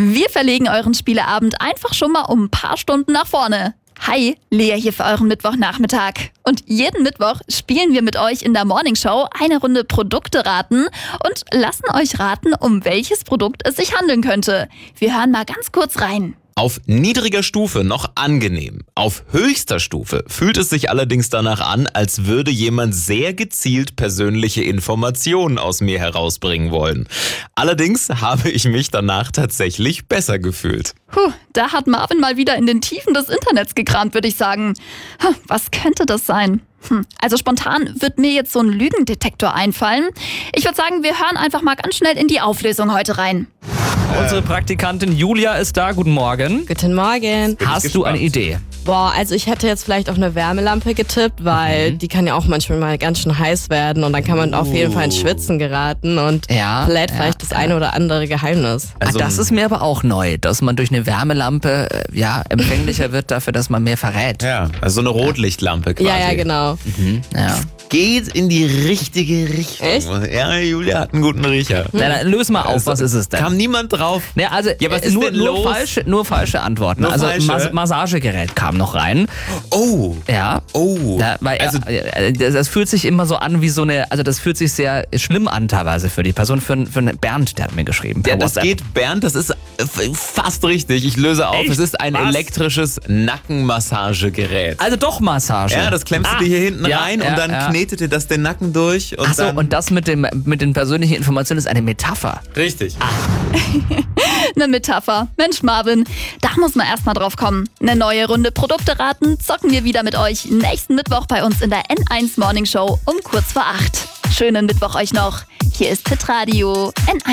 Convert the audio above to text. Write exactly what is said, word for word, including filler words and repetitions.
Wir verlegen euren Spieleabend einfach schon mal um ein paar Stunden nach vorne. Hi, Lea hier für euren Mittwochnachmittag. Und jeden Mittwoch spielen wir mit euch in der Morningshow eine Runde Produkte raten und lassen euch raten, um welches Produkt es sich handeln könnte. Wir hören mal ganz kurz rein. Auf niedriger Stufe noch angenehm. Auf höchster Stufe fühlt es sich allerdings danach an, als würde jemand sehr gezielt persönliche Informationen aus mir herausbringen wollen. Allerdings habe ich mich danach tatsächlich besser gefühlt. Puh, da hat Marvin mal wieder in den Tiefen des Internets gekramt, würde ich sagen. Hm, was könnte das sein? Hm, also spontan wird mir jetzt so ein Lügendetektor einfallen. Ich würde sagen, wir hören einfach mal ganz schnell in die Auflösung heute rein. Unsere Praktikantin Julia ist da. Guten Morgen. Guten Morgen. Hast du eine Idee? Boah, also ich hätte jetzt vielleicht auf eine Wärmelampe getippt, weil mhm. die kann ja auch manchmal mal ganz schön heiß werden und dann kann man oh. auf jeden Fall ins Schwitzen geraten und ja, vielleicht ja, vielleicht das ja. eine oder andere Geheimnis. Also, das ist mir aber auch neu, dass man durch eine Wärmelampe ja empfänglicher wird dafür, dass man mehr verrät. Ja, also so eine Rotlichtlampe quasi. Ja, ja, genau. Mhm. Ja. Geht in die richtige Richtung. Echt? Ja, Julia hat einen guten Riecher. Na, dann löse mal auf, also, was ist es denn? Kam niemand drauf? Ja, also ja, was ist nur, denn nur, los? Falsche, nur falsche Antworten. Nur also falsche? Mas- Massagegerät kam noch rein. Oh. Ja. Oh. Ja, weil, also, äh, das, das fühlt sich immer so an wie so eine, also das fühlt sich sehr schlimm an teilweise für die Person, für, für einen Bernd, der hat mir geschrieben. Ja, das geht, Bernd, das ist fast richtig. Ich löse auf, Echt? es ist ein Was? elektrisches Nackenmassagegerät. Also doch Massage. Ja, das klemmst ah. du dir hier hinten ja, rein ja, und dann ja. knetet dir das den Nacken durch. Und Ach so, dann und das mit, dem, mit den persönlichen Informationen ist eine Metapher. Richtig. Ah. Eine Metapher. Mensch, Marvin, da muss man erstmal drauf kommen. Eine neue Runde Produkte raten zocken wir wieder mit euch nächsten Mittwoch bei uns in der N eins Morning Show um kurz vor acht. Schönen Mittwoch euch noch. Hier ist Hitradio N eins.